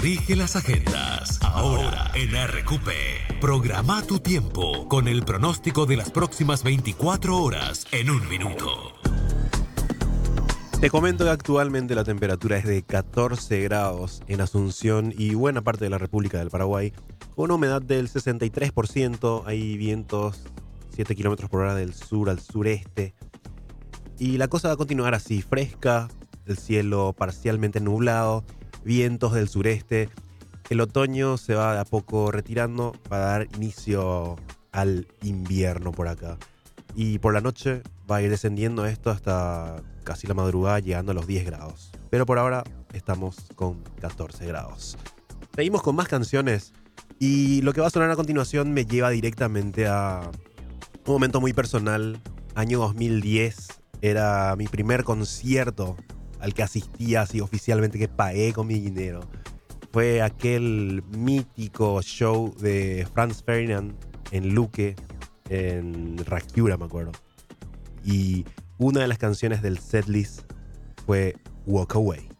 Rige las agendas. Ahora en RQP. Programa tu tiempo con el pronóstico de las próximas 24 horas en un minuto. Te comento que actualmente la temperatura es de 14 grados en Asunción y buena parte de la República del Paraguay, con una humedad del 63%, hay vientos 7 kilómetros por hora del sur al sureste. Y la cosa va a continuar así, fresca, el cielo parcialmente nublado, vientos del sureste. El otoño se va de a poco retirando para dar inicio al invierno por acá. Y por la noche va a ir descendiendo esto hasta casi la madrugada, llegando a los 10 grados. Pero por ahora estamos con 14 grados. Seguimos con más canciones y lo que va a sonar a continuación me lleva directamente a un momento muy personal. Año 2010 era mi primer concierto al que asistía así oficialmente, que pagué con mi dinero. Fue aquel mítico show de Franz Ferdinand en Luque, en Rakiura, me acuerdo. Y una de las canciones del setlist fue Walk Away.